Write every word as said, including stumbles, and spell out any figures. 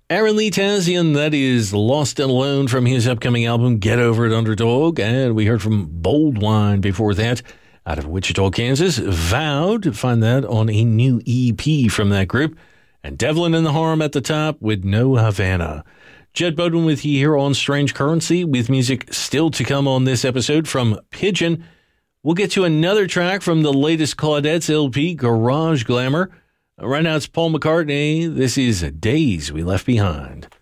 Aaron Lee Tazian, that is Lost and Alone from his upcoming album, Get Over It, Underdog. And we heard from Bold Wine before that, out of Wichita, Kansas. Vowed, find that on a new E P from that group. And Devlin and the Harm at the top with No Havana. Jed Bowden with you here on Strange Currency, with music still to come on this episode from Pigeon. We'll get to another track from the latest Claudettes L P, Garage Glamour. Right now it's Paul McCartney. This is Days We Left Behind.